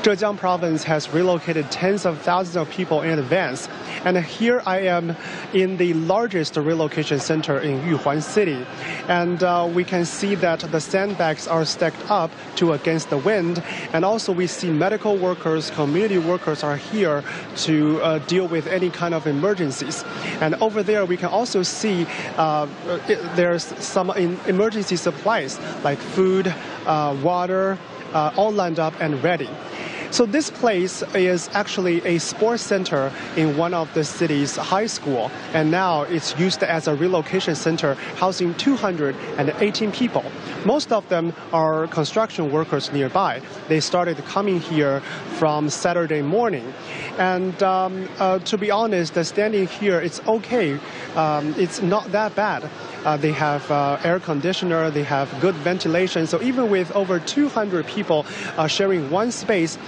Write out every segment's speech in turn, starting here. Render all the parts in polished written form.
Zhejiang province has relocated tens of thousands of people in advance. And here I am in the largest relocation center in Yuhuan City. And we can see that the sandbags are stacked up to against the wind. And also we see medical workers, community workers are here to deal with any kind of emergencies. And over there we can also see there's some emergency supplies like food, water, all lined up and ready. So this place is actually a sports center in one of the city's high school, and now it's used as a relocation center housing 218 people. Most of them are construction workers nearby. They started coming here from Saturday morning. And to be honest, standing here, it's okay. It's not that bad. They have air conditioner, they have good ventilation. So even with over 200 people sharing one space,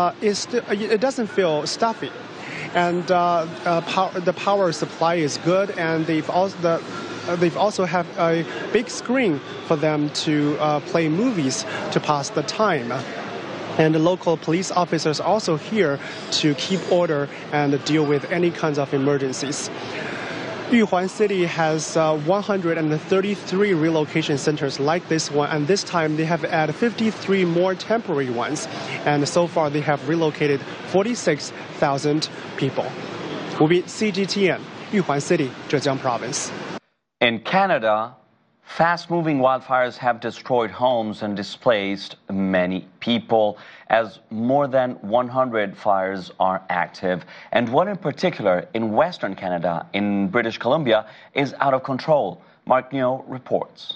it doesn't feel stuffy. And the power supply is good, and they've also have a big screen for them to play movies to pass the time. And the local police officers are also here to keep order and deal with any kinds of emergencies. Yuhuan City has 133 relocation centers like this one, and this time they have added 53 more temporary ones. And so far they have relocated 46,000 people. Will be CGTN, Yuhuan City, Zhejiang Province. In Canada, fast-moving wildfires have destroyed homes and displaced many people as more than 100 fires are active. And one in particular in Western Canada, in British Columbia, is out of control. Mark Neo reports.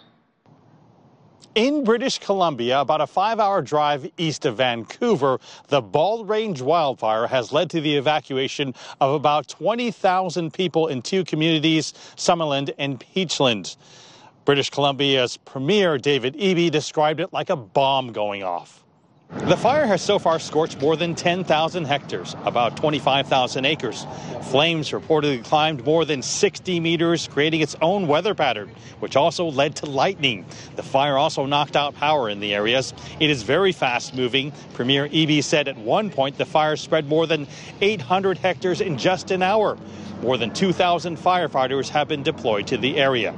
In British Columbia, about a 5-hour drive east of Vancouver, the Bald Range wildfire has led to the evacuation of about 20,000 people in two communities, Summerland and Peachland. British Columbia's Premier David Eby described it like a bomb going off. The fire has so far scorched more than 10,000 hectares, about 25,000 acres. Flames reportedly climbed more than 60 meters, creating its own weather pattern, which also led to lightning. The fire also knocked out power in the areas. It is very fast-moving. Premier Eby said at one point the fire spread more than 800 hectares in just an hour. More than 2,000 firefighters have been deployed to the area.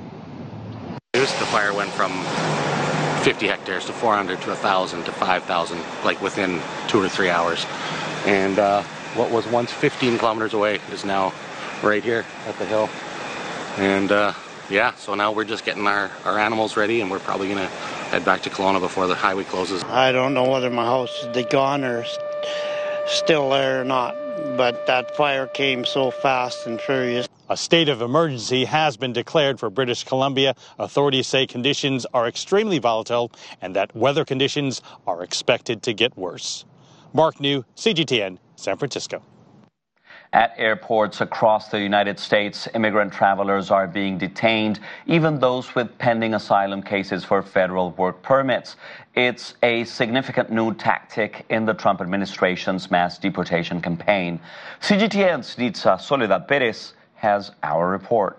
The fire went from 50 hectares to 400 to 1,000 to 5,000, like within 2 or 3 hours. And what was once 15 kilometers away is now right here at the hill. And yeah, so now we're just getting our animals ready, and we're probably going to head back to Kelowna before the highway closes. I don't know whether my house is gone or still there or not, but that fire came so fast and furious. A state of emergency has been declared for British Columbia. Authorities say conditions are extremely volatile and that weather conditions are expected to get worse. Mark New, CGTN, San Francisco. At airports across the United States, immigrant travelers are being detained, even those with pending asylum cases for federal work permits. It's a significant new tactic in the Trump administration's mass deportation campaign. CGTN's Nitza Soledad Perez has our report.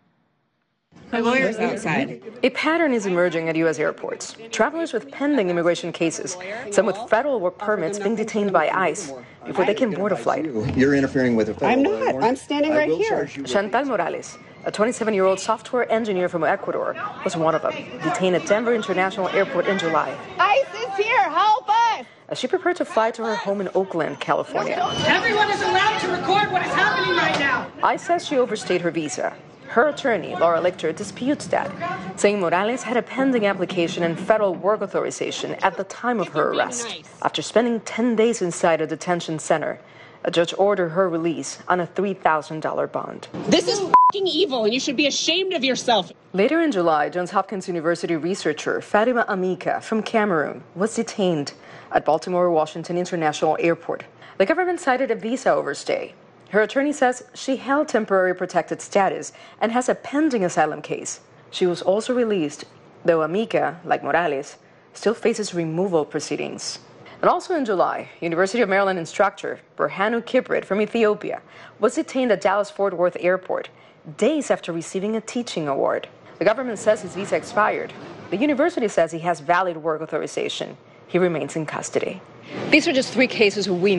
My lawyer's outside. A pattern is emerging at U.S. airports. Travelers with pending immigration cases, some with federal work permits, being detained by ICE before they can board a flight. You're interfering with a federal I'm not. I'm standing right here. Chantal Morales, a 27-year-old software engineer from Ecuador, was one of them, detained at Denver International Airport in July. ICE is here. Help us! As she prepared to fly to her home in Oakland, California. Everyone is allowed to record what is happening right now. ICE says she overstayed her visa. Her attorney, Laura Lichter, disputes that, saying Morales had a pending application and federal work authorization at the time of her arrest. After spending 10 days inside a detention center, a judge ordered her release on a $3,000 bond. This is f***ing evil, and you should be ashamed of yourself. Later in July, Johns Hopkins University researcher Fatima Amika from Cameroon was detained at Baltimore-Washington International Airport. The government cited a visa overstay. Her attorney says she held temporary protected status and has a pending asylum case. She was also released, though Amika, like Morales, still faces removal proceedings. And also in July, University of Maryland instructor Berhanu Kibrit from Ethiopia was detained at Dallas-Fort Worth Airport days after receiving a teaching award. The government says his visa expired. The university says he has valid work authorization. He remains in custody. These are just 3 cases we